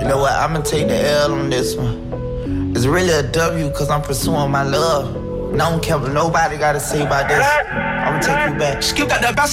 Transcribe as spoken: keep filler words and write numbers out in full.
You know what, I'ma take the L on this one. It's really a W cause I'm pursuing my love. And I don't care what nobody gotta say about this. I'ma take you back. Skip got that bass